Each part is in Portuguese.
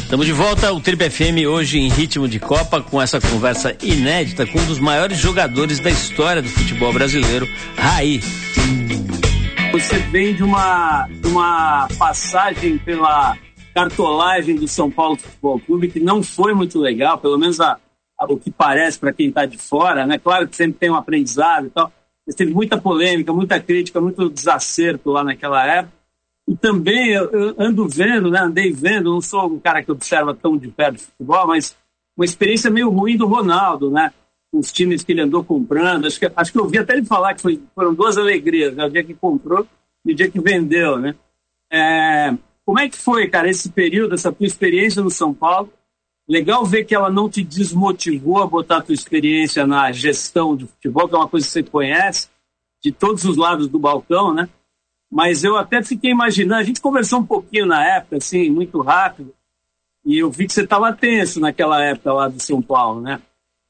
Estamos de volta, o Trip FM hoje em ritmo de Copa, com essa conversa inédita com um dos maiores jogadores da história do futebol brasileiro, Raí. Você vem de uma passagem pela cartolagem do São Paulo Futebol Clube que não foi muito legal, pelo menos o que parece para quem está de fora, né? Claro que sempre tem um aprendizado e tal, mas teve muita polêmica, muita crítica, muito desacerto lá naquela época. E também eu ando vendo, né? Andei vendo, não sou um cara que observa tão de perto de futebol, mas uma experiência meio ruim do Ronaldo, né? Os times que ele andou comprando. Acho que eu ouvi até ele falar que foram duas alegrias, né? O dia que comprou e o dia que vendeu, né? Como é que foi, cara, esse período, essa tua experiência no São Paulo? Legal ver que ela não te desmotivou a botar a tua experiência na gestão de futebol, que é uma coisa que você conhece, de todos os lados do balcão, né? Mas eu até fiquei imaginando, a gente conversou um pouquinho na época, assim, muito rápido, e eu vi que você estava tenso naquela época lá do São Paulo, né?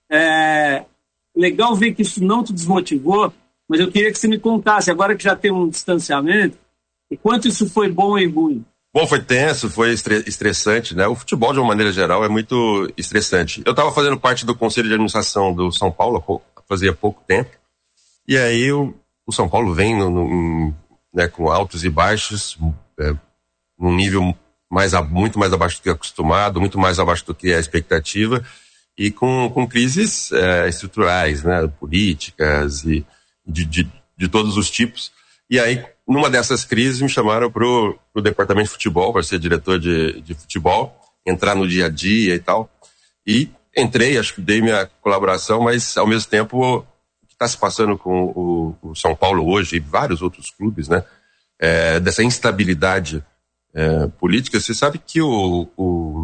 Legal ver que isso não te desmotivou, mas eu queria que você me contasse, agora que já tem um distanciamento, o quanto isso foi bom e ruim. Bom, foi tenso, foi estressante, né? O futebol, de uma maneira geral, é muito estressante. Eu estava fazendo parte do Conselho de Administração do São Paulo, fazia pouco tempo, e aí o São Paulo vem né, com altos e baixos, num nível muito mais abaixo do que acostumado, muito mais abaixo do que a expectativa, e com crises estruturais, né, políticas e de todos os tipos. E aí, numa dessas crises, me chamaram pro departamento de futebol, para ser diretor de futebol, entrar no dia a dia e tal. E entrei, acho que dei minha colaboração, mas ao mesmo tempo está se passando com o São Paulo hoje e vários outros clubes, né? Dessa instabilidade política. Você sabe que o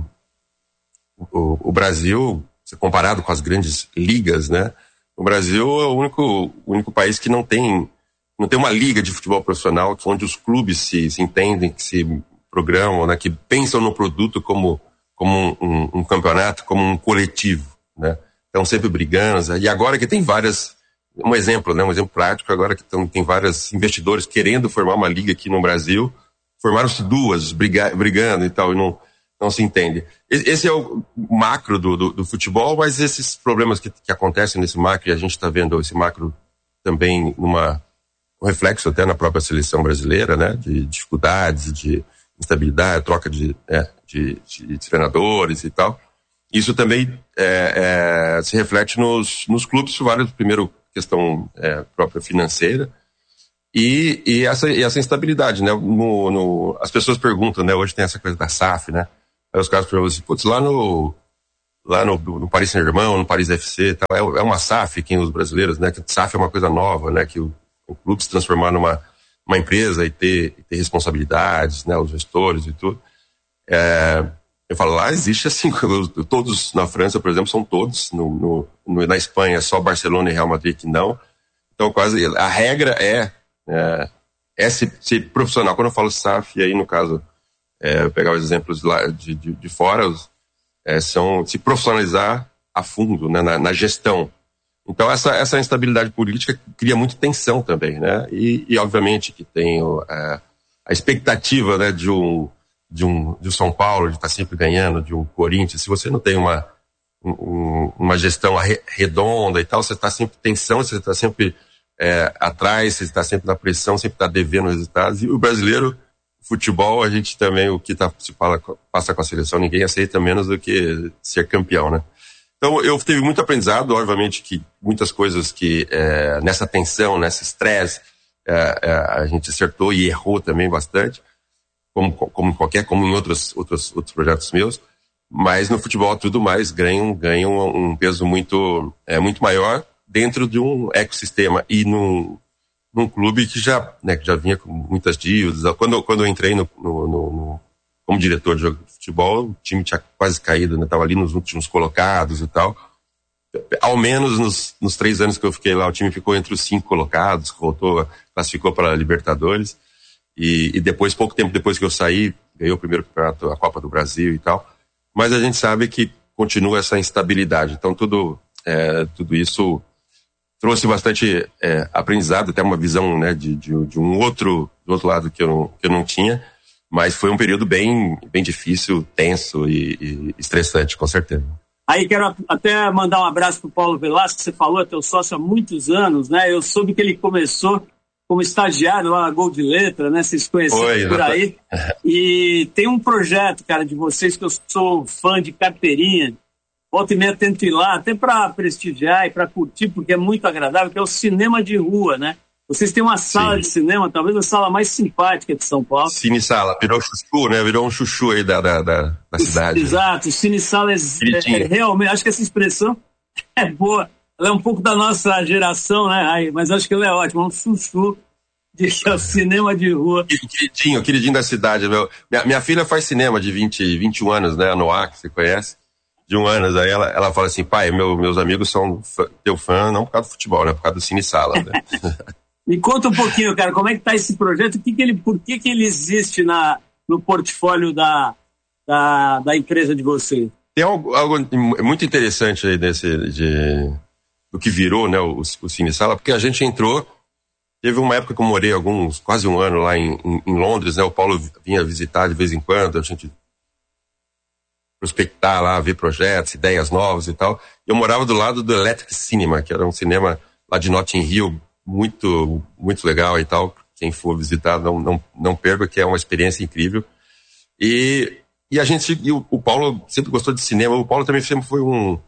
Brasil, comparado com as grandes ligas, né? O Brasil é o único país que não tem uma liga de futebol profissional onde os clubes se entendem, que se programam, né? Que pensam no produto como um campeonato, como um coletivo, né? Estão sempre brigando. E agora que tem um exemplo prático, agora que tem vários investidores querendo formar uma liga aqui no Brasil, formaram-se duas, brigando e tal, e não se entende. Esse é o macro do futebol, mas esses problemas que acontecem nesse macro, e a gente está vendo esse macro também um reflexo até na própria seleção brasileira, né, de dificuldades, de instabilidade, troca de treinadores e tal. Isso também se reflete nos clubes, primeiro, questão própria financeira e essa instabilidade, né? As pessoas perguntam, né? Hoje tem essa coisa da SAF, né? Aí os caras perguntam assim, putz, lá no Paris Saint-Germain, no Paris FC, tal, é uma SAF, quem os brasileiros, né? Que SAF é uma coisa nova, né? Que o clube se transformar numa empresa e ter responsabilidades, né? Os gestores e tudo. Eu falo, lá existe assim, todos na França, por exemplo, são todos, na Espanha só Barcelona e Real Madrid que não. Então quase, a regra é ser profissional. Quando eu falo SAF, e aí no caso, pegar os exemplos lá de fora, são se profissionalizar a fundo, né, na gestão. Então essa instabilidade política cria muita tensão também, né? E obviamente que tem a expectativa, né, de um São Paulo, de estar sempre ganhando, de um Corinthians. Se você não tem uma gestão redonda e tal, você está sempre em tensão, você está sempre atrás, você está sempre na pressão, sempre está devendo resultados. E o brasileiro, futebol, a gente também, o que passa com a seleção, ninguém aceita menos do que ser campeão, né? Então eu tive muito aprendizado, obviamente que muitas coisas que nessa tensão, nesse estresse, a gente acertou e errou também bastante, como em outros projetos meus, mas no futebol tudo mais ganha um peso muito maior dentro de um ecossistema e num clube que já vinha com muitas dívidas. Quando eu entrei como diretor de jogo de futebol, o time tinha quase caído, né? Estava ali nos últimos colocados e tal. Ao menos nos 3 anos que eu fiquei lá, o time ficou entre os 5 colocados, classificou para a Libertadores. E depois, pouco tempo depois que eu saí, ganhou o primeiro campeonato, a Copa do Brasil e tal. Mas a gente sabe que continua essa instabilidade. Então tudo isso trouxe bastante aprendizado, até uma visão, né, do outro lado que eu não tinha. Mas foi um período bem difícil, tenso e estressante, com certeza. Aí quero até mandar um abraço pro Paulo Velasco, que você falou, é teu sócio há muitos anos, né? Eu soube que ele começou como estagiário lá na Gol de Letra, né? Vocês conheceram por aí. E tem um projeto, cara, de vocês que eu sou fã de carteirinha. Volta e meia tento ir lá, até para prestigiar e para curtir, porque é muito agradável, que é o cinema de rua, né? Vocês têm uma sala de cinema, talvez a sala mais simpática de São Paulo. Cine Sala, virou chuchu, né? Virou um chuchu aí da cidade. Exato, Cine Sala é realmente, acho que essa expressão é boa. Ela é um pouco da nossa geração, né, Rai? Mas acho que ela é ótima, um chuchu de cinema de rua. Queridinho da cidade. Minha filha faz cinema de 21 anos, né? No Ar, que você conhece. De 1 ano, aí ela fala assim, pai, meus amigos são teu fã, não por causa do futebol, né? Por causa do Cine Sala, né? Me conta um pouquinho, cara, como é que tá esse projeto? Por que ele existe no portfólio da empresa de você? Tem algo muito interessante aí do que virou, né, o Cine Sala, porque a gente entrou, teve uma época que eu morei quase 1 ano lá em Londres, né? O Paulo vinha visitar de vez em quando, a gente prospectar lá, ver projetos, ideias novas e tal. Eu morava do lado do Electric Cinema, que era um cinema lá de Notting Hill, muito, muito legal e tal. Quem for visitar, não perca, que é uma experiência incrível. E o Paulo sempre gostou de cinema. O Paulo também sempre foi um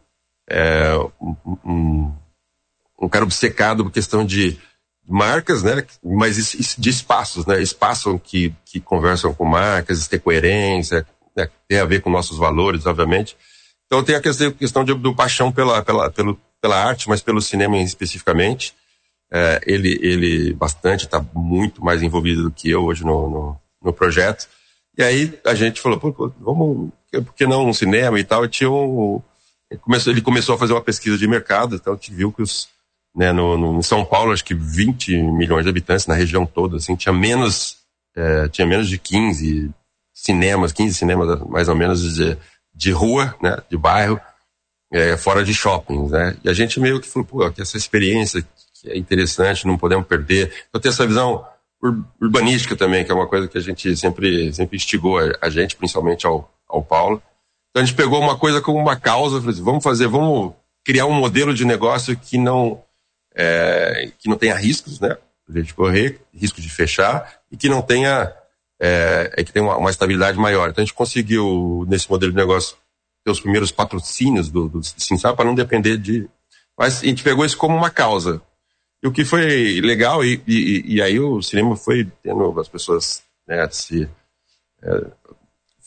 cara obcecado por questão de marcas, né? Mas de espaços, né? Espaços que conversam com marcas, ter coerência, né? Tem a ver com nossos valores, obviamente. Então tem a questão do paixão pela arte, mas pelo cinema especificamente. Ele bastante, está muito mais envolvido do que eu hoje no projeto. E aí a gente falou, vamos, por que não um cinema e tal? Ele começou a fazer uma pesquisa de mercado, então a gente viu que em São Paulo, acho que 20 milhões de habitantes na região toda, assim, tinha menos de 15 cinemas mais ou menos de rua, né, de bairro, fora de shoppings, né? E a gente meio que falou, que essa experiência que é interessante, não podemos perder. Eu tenho essa visão urbanística também, que é uma coisa que a gente sempre instigou a gente, principalmente ao Paulo. Então a gente pegou uma coisa como uma causa, falou assim, vamos criar um modelo de negócio que não tenha riscos, né? De correr, risco de fechar, e que não tenha, que tenha uma estabilidade maior. Então a gente conseguiu, nesse modelo de negócio, ter os primeiros patrocínios do Cinsap para não depender Mas a gente pegou isso como uma causa. E o que foi legal, e aí o cinema foi tendo, as pessoas, né,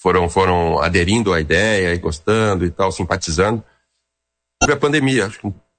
foram aderindo à ideia e gostando e tal, simpatizando. Sobre a pandemia, acho que